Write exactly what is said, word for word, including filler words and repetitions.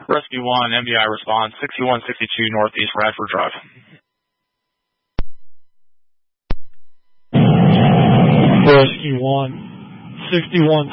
Rescue one, M B I response, sixty-one sixty-two Northeast Radford Drive. Rescue one, sixty-one